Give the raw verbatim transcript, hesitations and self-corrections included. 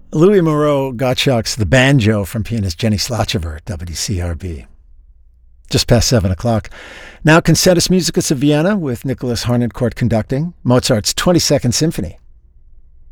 Louis Moreau Gottschalk's The Banjo from pianist Jenny Slotchever at W C R B. Just past seven o'clock. Now Concertus Musicus of Vienna with Nicholas Harnoncourt conducting Mozart's twenty-second Symphony.